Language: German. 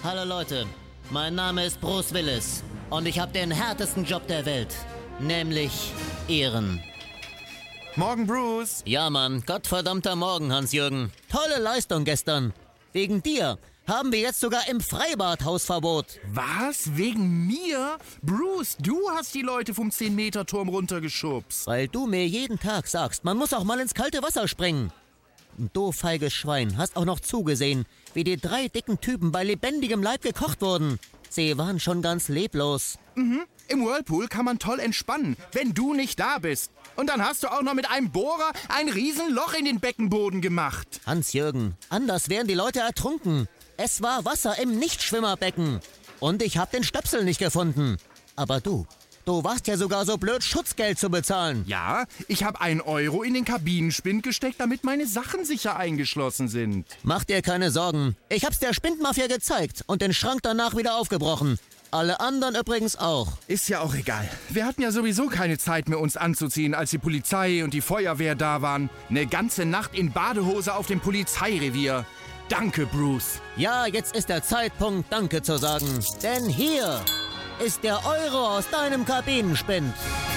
Hallo Leute, mein Name ist Bruce Willis und ich habe den härtesten Job der Welt, nämlich Ehren. Morgen, Bruce. Ja Mann, gottverdammter Morgen, Hans-Jürgen. Tolle Leistung gestern. Wegen dir haben wir jetzt sogar im Freibad Hausverbot. Was? Wegen mir? Bruce, du hast die Leute vom 10-Meter-Turm runtergeschubst. Weil du mir jeden Tag sagst, man muss auch mal ins kalte Wasser springen. Und du feiges Schwein, hast auch noch zugesehen, wie die 3 dicken Typen bei lebendigem Leib gekocht wurden. Sie waren schon ganz leblos. Im Whirlpool kann man toll entspannen, wenn du nicht da bist. Und dann hast du auch noch mit einem Bohrer ein Riesenloch in den Beckenboden gemacht. Hans-Jürgen, anders wären die Leute ertrunken. Es war Wasser im Nichtschwimmerbecken. Und ich hab den Stöpsel nicht gefunden. Aber du warst ja sogar so blöd, Schutzgeld zu bezahlen. Ja, ich habe 1 Euro in den Kabinenspind gesteckt, damit meine Sachen sicher eingeschlossen sind. Mach dir keine Sorgen. Ich hab's der Spindmafia gezeigt und den Schrank danach wieder aufgebrochen. Alle anderen übrigens auch. Ist ja auch egal. Wir hatten ja sowieso keine Zeit mehr, uns anzuziehen, als die Polizei und die Feuerwehr da waren. Eine ganze Nacht in Badehose auf dem Polizeirevier. Danke, Bruce. Ja, jetzt ist der Zeitpunkt, Danke zu sagen. Denn hier ist der Euro aus deinem Kabinenspind.